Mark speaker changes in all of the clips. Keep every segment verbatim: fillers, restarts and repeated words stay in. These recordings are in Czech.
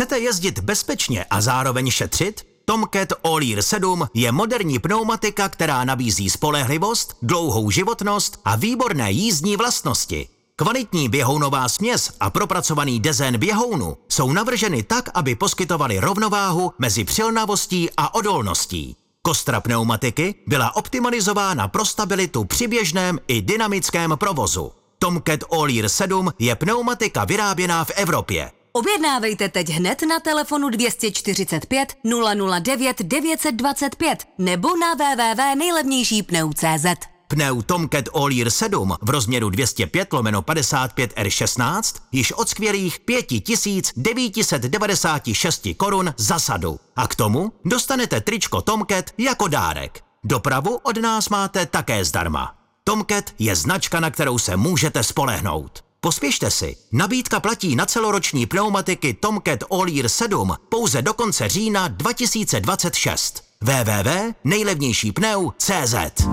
Speaker 1: Chcete jezdit bezpečně a zároveň šetřit? Tomcat All-Year sedm je moderní pneumatika, která nabízí spolehlivost, dlouhou životnost a výborné jízdní vlastnosti. Kvalitní běhounová směs a propracovaný dezén běhounu jsou navrženy tak, aby poskytovaly rovnováhu mezi přilnavostí a odolností. Kostra pneumatiky byla optimalizována pro stabilitu při běžném i dynamickém provozu. Tomcat All-Year sedm je pneumatika vyráběná v Evropě.
Speaker 2: Objednávejte teď hned na telefonu dvě stě čtyřicet pět nula nula devět devět dvacet pět nebo na w w w tečka nejlevnější pneu tečka cé zet.
Speaker 1: Pneu Tomcat All-Year sedm v rozměru dvě stě pět lomeno padesát pět R šestnáct již od skvělých pět tisíc devět set devadesát šest korun za sadu. A k tomu dostanete tričko Tomcat jako dárek. Dopravu od nás máte také zdarma. Tomcat je značka, na kterou se můžete spolehnout. Pospěšte si, nabídka platí na celoroční pneumatiky Tomcat All-Year sedm pouze do konce října dva tisíce dvacet šest. w w w tečka nejlevnější pneu tečka cé zet.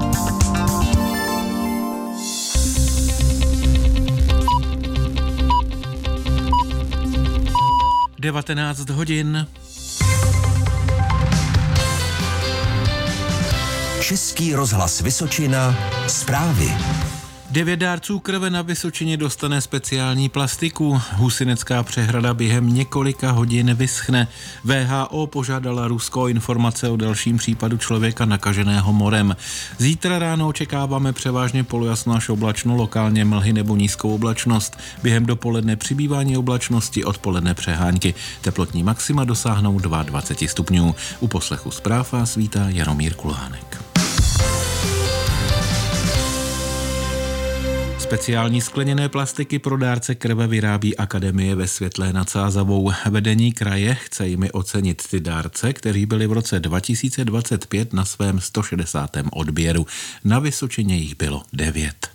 Speaker 3: devatenáct hodin.
Speaker 4: Český rozhlas Vysočina. Zprávy.
Speaker 3: Devět dárců krve na Vysočině dostane speciální plastiku. Husinecká přehrada během několika hodin vyschne. W H O požádala Rusko o informace o dalším případu člověka nakaženého morem. Zítra ráno očekáváme převážně polojasno až oblačno, lokálně mlhy nebo nízkou oblačnost. Během dopoledne přibývání oblačnosti, odpoledne přehánky. Teplotní maxima dosáhnou dvacet dva stupňů. U poslechu zpráv vás vítá Jaromír Kulhánek. Speciální skleněné plastiky pro dárce krve vyrábí Akademie ve Světlé nad Sázavou. Vedení kraje chce jimi ocenit ty dárce, kteří byli v roce dva tisíce dvacet pět na svém sto šedesátém odběru. Na Vysočině jich bylo devět.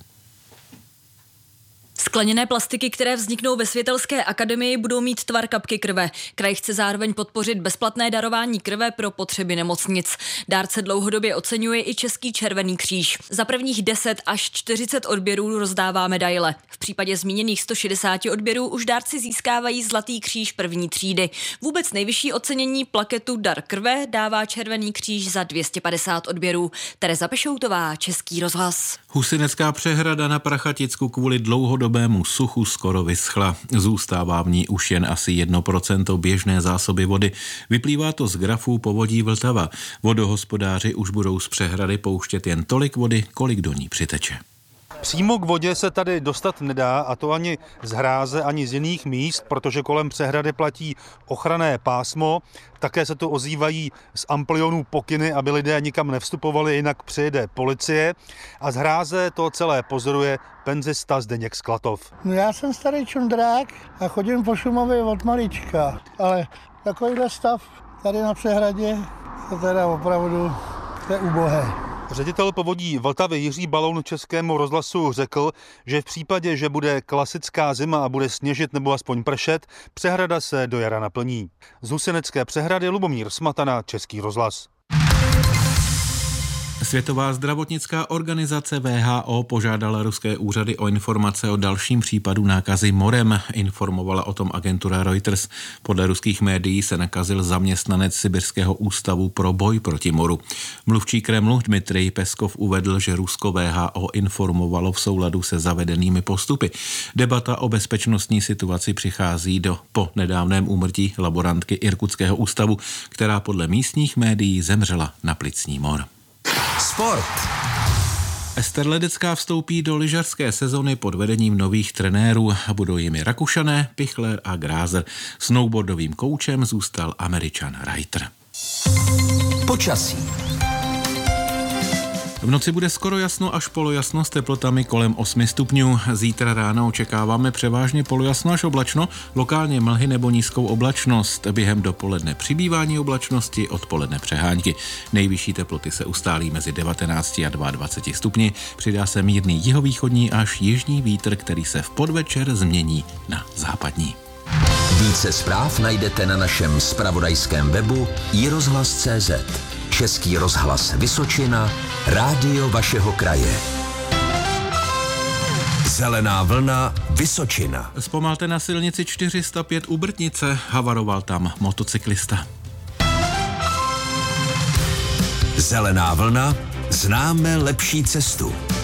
Speaker 5: Skleněné plastiky, které vzniknou ve Světelské akademii, budou mít tvar kapky krve. Kraj chce zároveň podpořit bezplatné darování krve pro potřeby nemocnic. Dárce dlouhodobě oceňuje i Český červený kříž. Za prvních deset až čtyřicet odběrů rozdává medaile. V případě zmíněných sto šedesát odběrů už dárci získávají Zlatý kříž první třídy. Vůbec nejvyšší ocenění plaketu Dar krve dává Červený kříž za dvě stě padesát odběrů. Tereza Pešoutová, Český rozhlas.
Speaker 3: Husinecká přehrada na Prachaticku kvůli dlouhodobému suchu skoro vyschla. Zůstává v ní už jen asi jedno procento běžné zásoby vody. Vyplývá to z grafů povodí Vltava. Vodohospodáři už budou z přehrady pouštět jen tolik vody, kolik do ní přiteče.
Speaker 6: Přímo k vodě se tady dostat nedá, a to ani z hráze, ani z jiných míst, protože kolem přehrady platí ochranné pásmo. Také se tu ozývají z amplionů pokyny, aby lidé nikam nevstupovali, jinak přijede policie. A z hráze to celé pozoruje penzista Zdeněk Sklatov.
Speaker 7: No já jsem starý čundrák a chodím po Šumavě od malička, ale takovýhle stav tady na přehradě to teda opravdu je ubohé.
Speaker 6: Ředitel povodí Vltavy Jiří Baloun Českému rozhlasu řekl, že v případě, že bude klasická zima a bude sněžit nebo aspoň pršet, přehrada se do jara naplní. Z Husinecké přehrady Lubomír Smatana, Český rozhlas.
Speaker 3: Světová zdravotnická organizace W H O požádala ruské úřady o informace o dalším případu nákazy morem. Informovala o tom agentura Reuters. Podle ruských médií se nakazil zaměstnanec Sibirského ústavu pro boj proti moru. Mluvčí Kremlu Dmitrij Peskov uvedl, že Rusko W H O informovalo v souladu se zavedenými postupy. Debata o bezpečnostní situaci přichází do po nedávném úmrtí laborantky Irkutského ústavu, která podle místních médií zemřela na plicní mor.
Speaker 4: Sport.
Speaker 3: Ester Ledecká vstoupí do lyžařské sezony pod vedením nových trenérů. Budou jimi Rakušané, Pichler a Grázer. Snowboardovým koučem zůstal Američan Reiter.
Speaker 4: Počasí.
Speaker 3: V noci bude skoro jasno až polojasno s teplotami kolem osmi stupňů. Zítra ráno očekáváme převážně polojasno až oblačno, lokálně mlhy nebo nízkou oblačnost. Během dopoledne přibývání oblačnosti, odpoledne přehánky. Nejvyšší teploty se ustálí mezi devatenácti a dvaceti dvěma stupni. Přidá se mírný jihovýchodní až jižní vítr, který se v podvečer změní na západní.
Speaker 4: Více zpráv najdete na našem zpravodajském webu i rozhlas tečka cé zet. Český rozhlas Vysočina, rádio vašeho kraje. Zelená vlna Vysočina.
Speaker 3: Zpomalte na silnici čtyři sta pět u Brtnice, havaroval tam motocyklista.
Speaker 4: Zelená vlna, známe lepší cestu.